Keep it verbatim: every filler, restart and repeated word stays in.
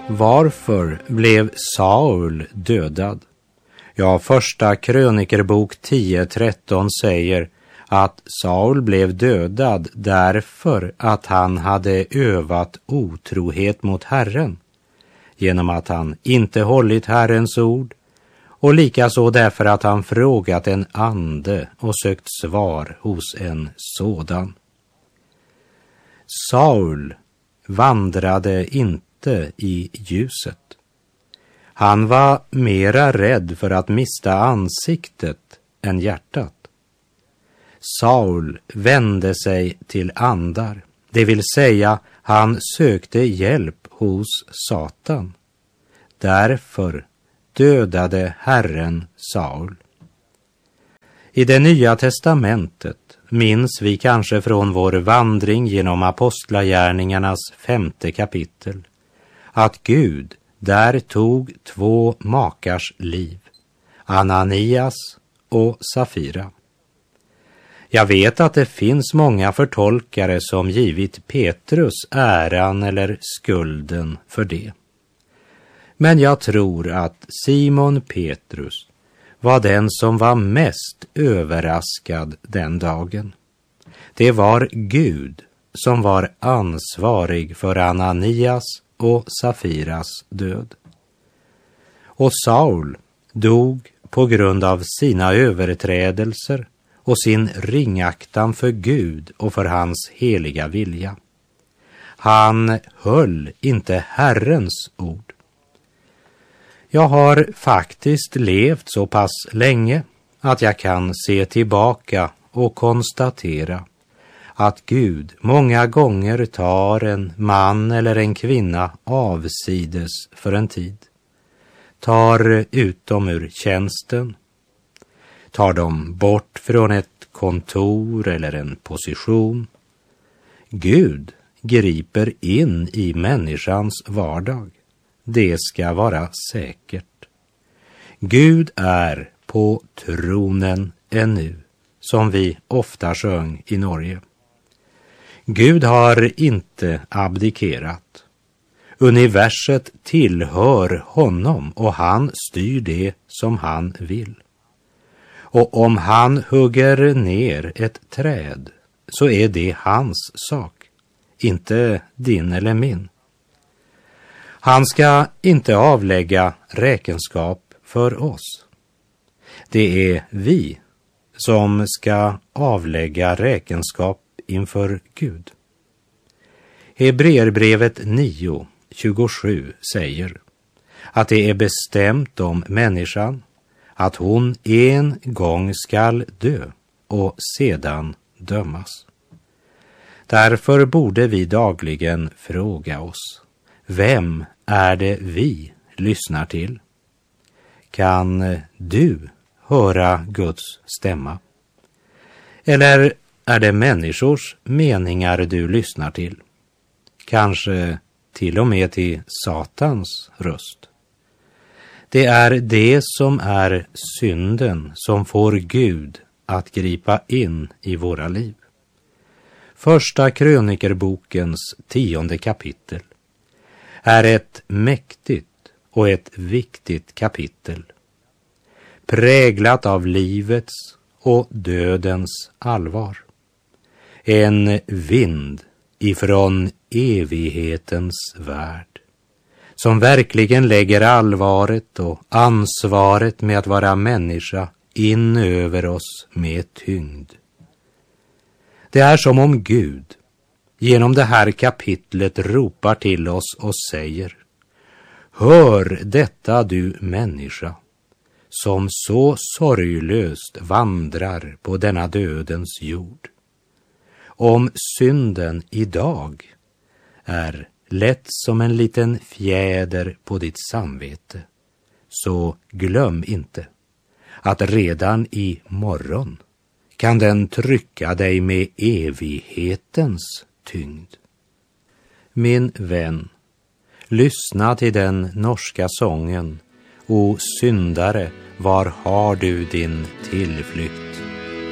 Varför blev Saul dödad? Ja, första krönikerbok tio tretton säger att Saul blev dödad därför att han hade övat otrohet mot Herren, genom att han inte hållit Herrens ord, och likaså därför att han frågat en ande och sökt svar hos en sådan. Saul vandrade inte i ljuset. Han var mera rädd för att mista ansiktet än hjärtat. Saul vände sig till andar, det vill säga han sökte hjälp hos Satan. Därför dödade Herren Saul. I det nya testamentet minns vi kanske från vår vandring genom apostlagärningarnas femte kapitel att Gud där tog två makars liv, Ananias och Safira. Jag vet att det finns många förtolkare som givit Petrus äran eller skulden för det. Men jag tror att Simon Petrus var den som var mest överraskad den dagen. Det var Gud som var ansvarig för Ananias och Safiras död. Och Saul dog på grund av sina överträdelser och sin ringaktan för Gud och för hans heliga vilja. Han höll inte Herrens ord. Jag har faktiskt levt så pass länge att jag kan se tillbaka och konstatera att Gud många gånger tar en man eller en kvinna avsides för en tid, tar ut dem ur tjänsten, tar dem bort från ett kontor eller en position. Gud griper in i människans vardag. Det ska vara säkert. Gud är på tronen ännu, som vi ofta sjöng i Norge. Gud har inte abdikerat. Universet tillhör honom och han styr det som han vill. Och om han hugger ner ett träd så är det hans sak, inte din eller min. Han ska inte avlägga räkenskap för oss. Det är vi som ska avlägga räkenskap inför Gud. Hebreerbrevet nio tjugosju säger att det är bestämt om människan att hon en gång skall dö och sedan dömas. Därför borde vi dagligen fråga oss: vem är det vi lyssnar till? Kan du höra Guds stämma? Eller är det människors meningar du lyssnar till? Kanske till och med till Satans röst. Det är det som är synden som får Gud att gripa in i våra liv. Första krönikerbokens tionde kapitel är ett mäktigt och ett viktigt kapitel, präglat av livets och dödens allvar. En vind ifrån evighetens värld, som verkligen lägger allvaret och ansvaret med att vara människa in över oss med tyngd. Det är som om Gud genom det här kapitlet ropar till oss och säger: hör detta, du människa, som så sorglöst vandrar på denna dödens jord. Om synden idag är lätt som en liten fjäder på ditt samvete, så glöm inte att redan i morgon kan den trycka dig med evighetens tyngd. Min vän, lyssna till den norska sången: O syndare, var har du din tillflykt?